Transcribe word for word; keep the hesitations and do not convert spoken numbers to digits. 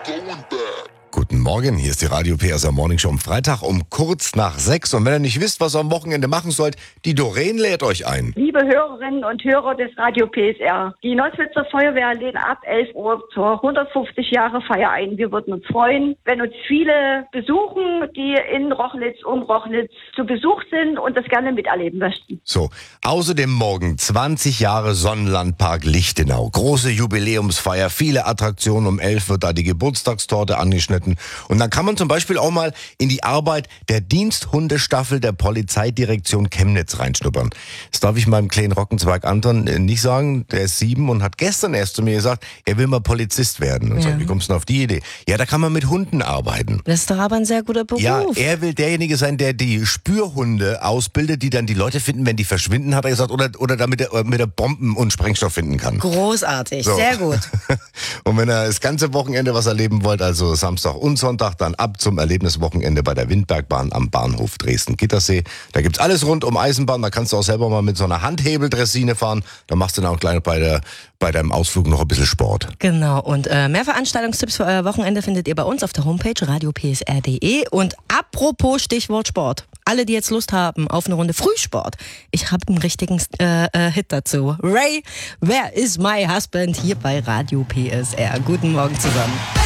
Guten Morgen, hier ist die Radio P S R Morning Show am Freitag um kurz nach sechs. Und wenn ihr nicht wisst, was ihr am Wochenende machen sollt, die Doreen lädt euch ein. Liebe Hörerinnen und Hörer des Radio P S R, die Neußwitzer Feuerwehr lädt ab elf Uhr zur hundertfünfzig Jahre Feier ein. Wir würden uns freuen, wenn uns viele besuchen, die in Rochlitz, um Rochlitz zu Besuch sind und das gerne miterleben möchten. So, außerdem morgen zwanzig Jahre Sonnenlandpark Lichtenau. Große Jubiläumsfeier, viele Attraktionen. Um elf wird da die Geburtstagstorte angeschnitten. Und dann kann man zum Beispiel auch mal in die Arbeit der Diensthundestaffel der Polizeidirektion Chemnitz reinschnuppern. Das darf ich meinem kleinen Rockenzweig Anton nicht sagen. Der ist sieben und hat gestern erst zu mir gesagt, er will mal Polizist werden. Und Ja. so, wie kommst du denn auf die Idee? Ja, da kann man mit Hunden arbeiten. Das ist doch aber ein sehr guter Beruf. Ja, er will derjenige sein, der die Spürhunde ausbildet, die dann die Leute finden, wenn die verschwinden, hat er gesagt, oder, oder damit er mit der Bomben und Sprengstoff finden kann. Großartig, So. sehr gut. Und wenn ihr das ganze Wochenende was erleben wollt, also Samstag und Sonntag, dann ab zum Erlebniswochenende bei der Windbergbahn am Bahnhof Dresden-Gittersee. Da gibt's alles rund um Eisenbahn, da kannst du auch selber mal mit so einer Handhebeldressine fahren. Da machst du dann auch gleich bei, der, bei deinem Ausflug noch ein bisschen Sport. Genau, und äh, mehr Veranstaltungstipps für euer Wochenende findet ihr bei uns auf der Homepage radio p s r punkt d e. Und apropos Stichwort Sport. Alle, die jetzt Lust haben auf eine Runde Frühsport, ich habe einen richtigen äh, äh, Hit dazu. Ray, Where is my husband? Hier bei Radio P S R. Guten Morgen zusammen.